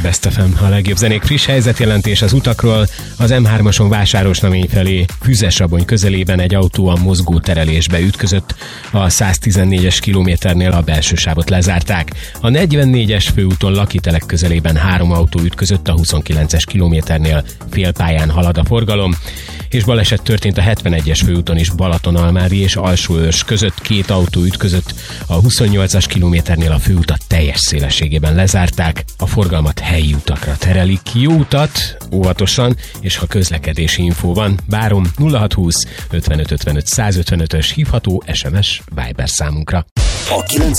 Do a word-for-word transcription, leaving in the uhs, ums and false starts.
Best ef em, a legjobb zenék friss helyzetjelentés az utakról. Az em hármason Vásárosnamény felé Füzesabony közelében egy autó a mozgó terelésbe ütközött. A száztizennégyes kilométernél a belső sávot lezárták. A negyvennégyes főúton Lakitelek közelében három autó ütközött, a huszonkilences kilométernél félpályán halad a forgalom. És baleset történt a hetvenegyes főúton is Balatonalmádi és Alsóőrs között, két autó ütközött, a huszonnyolcas kilométernél a főutat teljes szélességében lezárták, a forgalmat helyi utakra terelik. Jó utat, óvatosan, és ha közlekedési infó van, várom nulla hatszázhúsz ötvenöt ötvenöt százötvenötös hívható es em es Viber számunkra.